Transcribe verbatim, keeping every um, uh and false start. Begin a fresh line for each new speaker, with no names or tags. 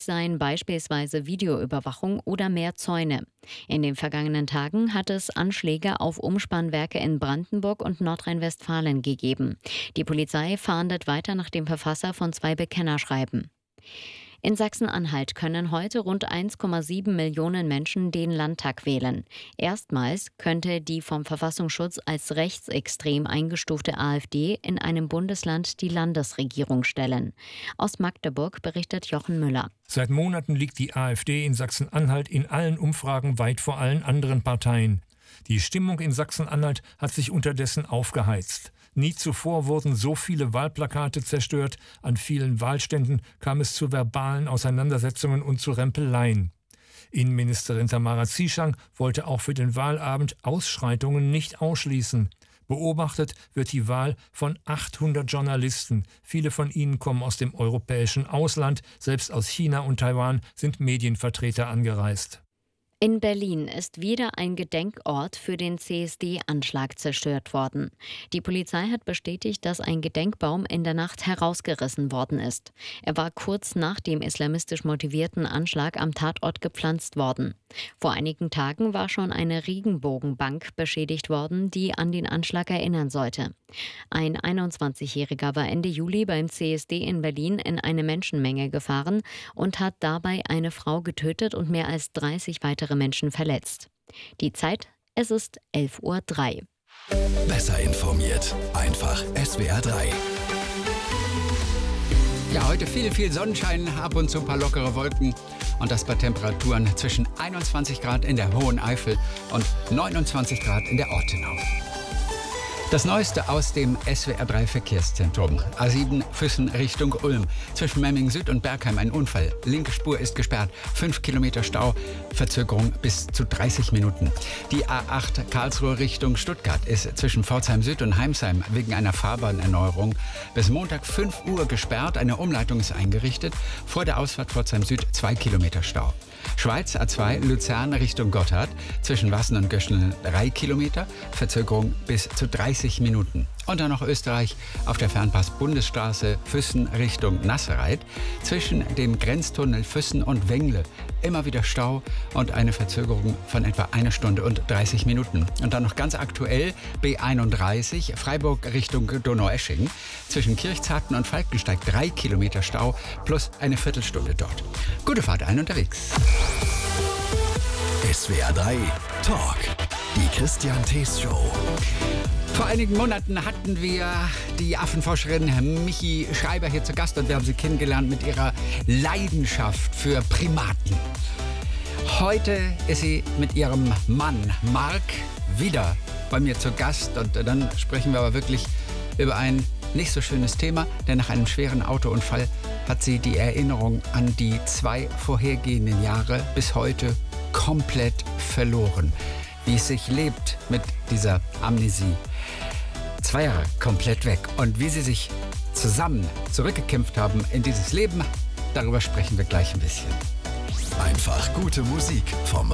seien beispielsweise Videoüberwachung oder mehr Zäune. In den vergangenen Tagen hat es Anschläge auf Umspannwerke in Brandenburg und Nordrhein-Westfalen gegeben. Die Polizei fahndet weiter nach dem Verfasser von zwei Bekennerschreiben. In Sachsen-Anhalt können heute rund eins Komma sieben Millionen Menschen den Landtag wählen. Erstmals könnte die vom Verfassungsschutz als rechtsextrem eingestufte AfD in einem Bundesland die Landesregierung stellen. Aus Magdeburg berichtet Jochen Müller.
Seit Monaten liegt die AfD in Sachsen-Anhalt in allen Umfragen weit vor allen anderen Parteien. Die Stimmung in Sachsen-Anhalt hat sich unterdessen aufgeheizt. Nie zuvor wurden so viele Wahlplakate zerstört, an vielen Wahlständen kam es zu verbalen Auseinandersetzungen und zu Rempeleien. Innenministerin Tamara Zieschang wollte auch für den Wahlabend Ausschreitungen nicht ausschließen. Beobachtet wird die Wahl von achthundert Journalisten. Viele von ihnen kommen aus dem europäischen Ausland, selbst aus China und Taiwan sind Medienvertreter angereist.
In Berlin ist wieder ein Gedenkort für den C S D-Anschlag zerstört worden. Die Polizei hat bestätigt, dass ein Gedenkbaum in der Nacht herausgerissen worden ist. Er war kurz nach dem islamistisch motivierten Anschlag am Tatort gepflanzt worden. Vor einigen Tagen war schon eine Regenbogenbank beschädigt worden, die an den Anschlag erinnern sollte. Ein einundzwanzigjähriger war Ende Juli beim C S D in Berlin in eine Menschenmenge gefahren und hat dabei eine Frau getötet und mehr als dreißig weitere Menschen verletzt. Die Zeit, es ist elf Uhr drei.
Besser informiert, einfach S W R drei.
Ja, heute viel, viel Sonnenschein, ab und zu ein paar lockere Wolken und das bei Temperaturen zwischen einundzwanzig Grad in der Hohen Eifel und neunundzwanzig Grad in der Ortenau. Das Neueste aus dem S W R drei Verkehrszentrum. A sieben Füssen Richtung Ulm. Zwischen Memming Süd und Bergheim ein Unfall. Linke Spur ist gesperrt. fünf Kilometer Stau. Verzögerung bis zu dreißig Minuten. Die A acht Karlsruhe Richtung Stuttgart ist zwischen Pforzheim Süd und Heimsheim wegen einer Fahrbahnerneuerung bis Montag fünf Uhr gesperrt. Eine Umleitung ist eingerichtet. Vor der Ausfahrt Pforzheim Süd zwei Kilometer Stau. Schweiz A zwei Luzern Richtung Gotthard. Zwischen Wassen und Göschel drei Kilometer. Verzögerung bis zu dreißig Minuten. Und dann noch Österreich auf der Fernpass-Bundesstraße Füssen Richtung Nassereit. Zwischen dem Grenztunnel Füssen und Wengle immer wieder Stau und eine Verzögerung von etwa einer Stunde und dreißig Minuten. Und dann noch ganz aktuell B einunddreißig Freiburg Richtung Donaueschingen. Zwischen Kirchzarten und Falkensteig drei Kilometer Stau plus eine Viertelstunde dort. Gute Fahrt ein unterwegs.
S W R drei Talk. Die Christian Thees Show.
Vor einigen Monaten hatten wir die Affenforscherin Michi Schreiber hier zu Gast und wir haben sie kennengelernt mit ihrer Leidenschaft für Primaten. Heute ist sie mit ihrem Mann Mark wieder bei mir zu Gast und dann sprechen wir aber wirklich über ein nicht so schönes Thema, denn nach einem schweren Autounfall hat sie die Erinnerung an die zwei vorhergehenden Jahre bis heute komplett verloren. Wie es sich lebt mit dieser Amnesie. Zwei Jahre komplett weg. Und wie sie sich zusammen zurückgekämpft haben in dieses Leben, darüber sprechen wir gleich ein bisschen.
Einfach gute Musik vom